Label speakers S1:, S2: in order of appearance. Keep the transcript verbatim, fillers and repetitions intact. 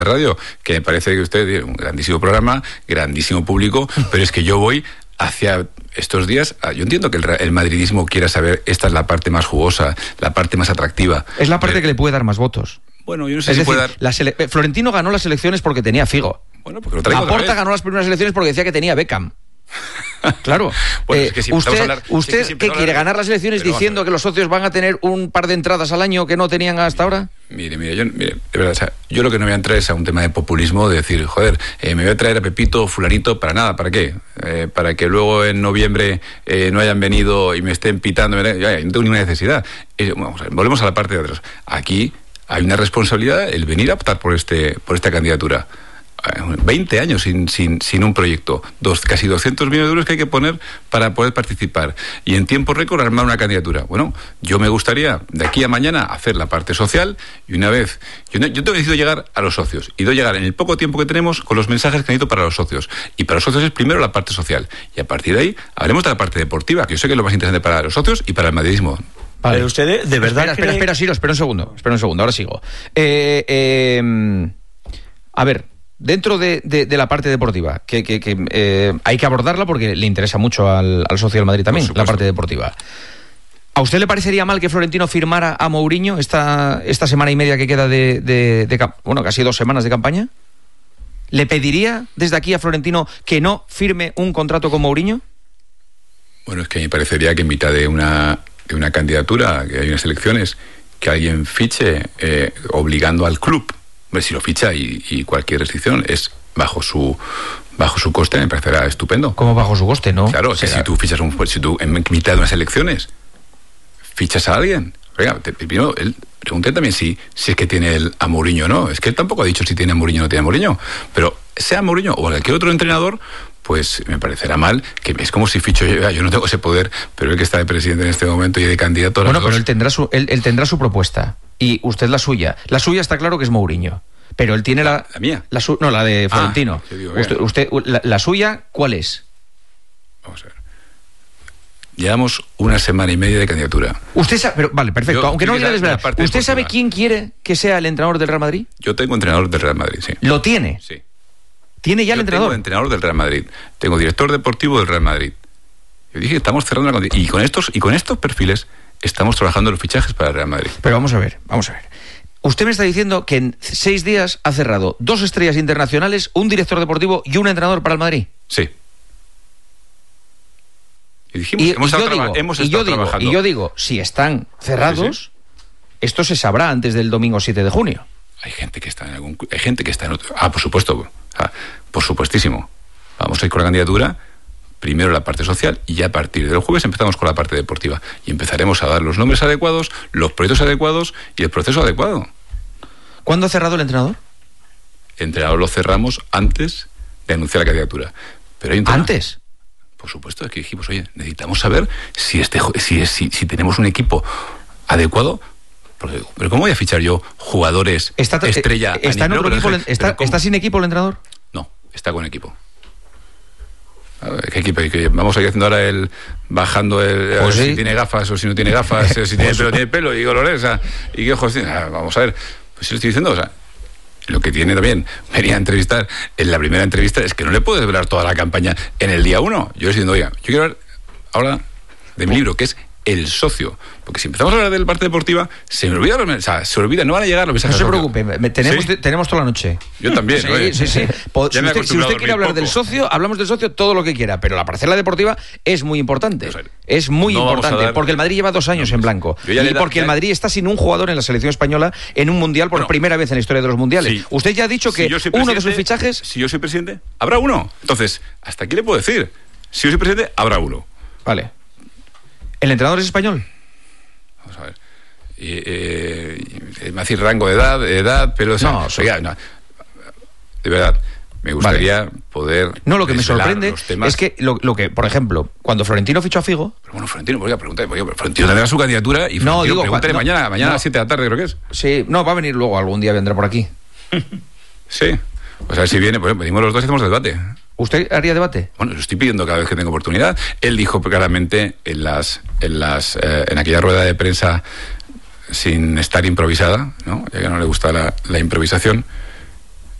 S1: radio, que me parece que usted tiene un grandísimo programa, grandísimo público, pero es que yo voy hacia estos días, yo entiendo que el, el madridismo quiera saber, esta es la parte más jugosa, la parte más atractiva.
S2: Es la parte
S1: pero,
S2: que le puede dar más votos.
S1: Bueno, yo no sé
S2: es
S1: si
S2: decir,
S1: puede dar...
S2: la sele... Florentino ganó las elecciones porque tenía Figo.
S1: Bueno, porque lo traigo otra
S2: Laporta
S1: vez.
S2: ganó las primeras elecciones porque decía que tenía Beckham. Claro.
S1: Bueno,
S2: eh,
S1: es que si
S2: usted,
S1: hablar,
S2: usted
S1: es que si
S2: ¿qué quiere? ¿Ganar las elecciones diciendo que los socios van a tener un par de entradas al año que no tenían hasta ahora?
S1: Mire, mire, yo, mire, de verdad, o sea, yo lo que no voy a entrar es a un tema de populismo, de decir, joder, eh, me voy a traer a Pepito, fulanito, para nada, ¿para qué? Eh, para que luego en noviembre eh, no hayan venido y me estén pitando, me, ya, ya, no tengo ninguna necesidad. Eh, vamos a ver, volvemos a la parte de atrás. Aquí hay una responsabilidad el venir a optar por este por esta candidatura. veinte años sin, sin, sin un proyecto, dos, casi doscientos millones de euros que hay que poner para poder participar y en tiempo récord armar una candidatura. Bueno, yo me gustaría de aquí a mañana hacer la parte social y una vez, yo, yo tengo decidido llegar a los socios y debo llegar en el poco tiempo que tenemos con los mensajes que necesito para los socios, y para los socios es primero la parte social y a partir de ahí hablaremos de la parte deportiva, que yo sé que es lo más interesante para los socios y para el madridismo.
S2: Vale.
S3: Pero usted de verdad
S2: espera,
S3: cree...
S2: espera, espera, Siro, espera un segundo, espera un segundo, ahora sigo. Eh, eh, a ver, dentro de, de, de la parte deportiva, que, que, que eh, hay que abordarla porque le interesa mucho al, al socio del Madrid también, la parte deportiva. ¿A usted le parecería mal que Florentino firmara a Mourinho esta, esta semana y media que queda de, de, de, de... bueno, casi dos semanas de campaña? ¿Le pediría desde aquí a Florentino que no firme un contrato con Mourinho?
S1: Bueno, es que me parecería que en mitad de una, de una candidatura, que hay unas elecciones, que alguien fiche eh, obligando al club. Si lo ficha y, y cualquier restricción es bajo su bajo su coste, me parecerá estupendo.
S2: ¿Cómo bajo su coste, no?
S1: Claro, que si tú fichas un, si tú en mitad de unas elecciones fichas a alguien, oiga, te, primero, él, pregunté también si, si es que tiene el, a Mourinho o no. Es que él tampoco ha dicho si tiene a Mourinho o no tiene a Mourinho. Pero sea Mourinho o cualquier otro entrenador, pues me parecerá mal, que es como si ficho yo, yo no tengo ese poder, pero él que está de presidente en este momento y de candidato a
S2: Bueno,
S1: los
S2: pero
S1: dos.
S2: él tendrá su él, él tendrá su propuesta y usted la suya. La suya está claro que es Mourinho, pero él tiene la
S1: la mía.
S2: La su, no, la de Florentino.
S1: Ah, digo,
S2: usted, usted la, la suya, ¿cuál es?
S1: Vamos a ver. Llevamos una semana y media de candidatura.
S2: Usted sabe, pero vale, perfecto,
S1: Yo,
S2: aunque no
S1: la,
S2: diga desvelar. ¿Usted
S1: deportiva.
S2: sabe quién quiere que sea el entrenador del Real Madrid?
S1: Yo tengo entrenador del Real Madrid, sí.
S2: ¿Lo tiene?
S1: Sí.
S2: ¿Tiene ya
S1: Yo
S2: el entrenador?
S1: Tengo entrenador del Real Madrid. Tengo director deportivo del Real Madrid. Yo dije que estamos cerrando la condición. Y con estos, y con estos perfiles estamos trabajando los fichajes para el Real Madrid.
S2: Pero vamos a ver, vamos a ver. Usted me está diciendo que en seis días ha cerrado dos estrellas internacionales, un director deportivo y un entrenador para el Madrid.
S1: Sí. Y dijimos,
S2: Y,
S1: hemos
S2: y yo,
S1: estado,
S2: digo,
S1: traba- hemos
S2: y,
S1: estado
S2: yo digo,
S1: trabajando.
S2: y yo digo, si están cerrados,
S1: Sí, sí.
S2: esto se sabrá antes del domingo siete de junio.
S1: Hay gente que está en algún, hay gente que está en otro. Ah, por supuesto. Ah, por supuestísimo. Vamos a ir con la candidatura, primero la parte social, y ya a partir del jueves empezamos con la parte deportiva. Y empezaremos a dar los nombres adecuados, los proyectos adecuados y el proceso adecuado.
S2: ¿Cuándo ha cerrado el entrenador?
S1: El entrenador lo cerramos antes de anunciar la candidatura. Pero hay un tema.
S2: ¿Antes?
S1: Por supuesto, es que dijimos, oye, necesitamos saber si este si, si, si tenemos un equipo adecuado. Porque, pero ¿cómo voy a fichar yo jugadores
S2: ¿Está,
S1: estrella?
S2: eh, ¿está, en otro
S1: pero
S2: equipo,
S1: deje-
S2: está,
S1: pero ¿cómo?
S2: ¿Está sin equipo el entrenador?
S1: No, está con equipo. A ver, ¿qué equipo? ¿Qué? Vamos a ir haciendo ahora el bajando el
S2: Pues
S1: si
S2: sí.
S1: tiene gafas o si no tiene gafas, si tiene pelo tiene pelo y colores, o sea, y qué ojos tiene. Ah, vamos a ver, pues si lo estoy diciendo, o sea, lo que tiene también, venía a entrevistar, en la primera entrevista, es que no le puedes velar toda la campaña en el día uno. Yo le estoy diciendo, oiga, yo quiero hablar ahora de mi libro, que es El Socio. Porque si empezamos a hablar de la parte deportiva, se me olvida, o sea, se olvida, no van a llegar los
S2: No
S1: mensajes.
S2: se
S1: al socio.
S2: preocupe, me- tenemos,
S1: ¿Sí?
S2: tenemos toda la noche.
S1: Yo también,
S2: Sí,
S1: oye.
S2: sí, sí. Po-
S1: Ya
S2: Si
S1: me he
S2: usted, si
S1: acostumbrado
S2: usted
S1: a
S2: quiere
S1: dormir
S2: hablar del
S1: poco.
S2: socio, hablamos del socio todo lo que quiera, pero la parcela deportiva es muy importante.
S1: Pues,
S2: Es muy
S1: no vamos a
S2: importante,
S1: dar-
S2: porque el Madrid lleva dos años
S1: No,
S2: en
S1: pues,
S2: blanco.
S1: yo ya
S2: Y
S1: le da-
S2: porque el
S1: ya-
S2: Madrid está sin un jugador en la selección española en un mundial por
S1: Bueno,
S2: primera vez en la historia de los mundiales.
S1: sí.
S2: Usted ya ha dicho que
S1: Si yo soy
S2: uno de sus
S1: presidente-
S2: fichajes...
S1: Si yo soy presidente, habrá uno. Entonces, hasta aquí le puedo decir. Si yo soy presidente, habrá uno.
S2: Vale. ¿El entrenador es español?
S1: Vamos a ver. Eh, eh, me va a decir rango de edad, de edad, pero... o sea,
S2: No, so-
S1: oiga, no. De verdad, me gustaría poder...
S2: No, lo que me
S1: desvelar
S2: sorprende
S1: los temas.
S2: es que, lo, lo que, por ejemplo, cuando Florentino fichó a Figo...
S1: Pero bueno, Florentino, voy a preguntar, voy a- Florentino tendrá su candidatura y Florentino,
S2: No, digo,
S1: pregúntale
S2: no,
S1: mañana, mañana
S2: no.
S1: a las siete de la tarde creo que es.
S2: Sí, no, va a venir luego, algún día vendrá por aquí.
S1: Sí. O sea, si viene, pues venimos los dos y hacemos debate.
S2: ¿Usted haría debate?
S1: Bueno, lo estoy pidiendo cada vez que tengo oportunidad. Él dijo claramente en las, en las, eh, en aquella rueda de prensa, sin estar improvisada, ¿no? Ya que no le gusta la, la improvisación,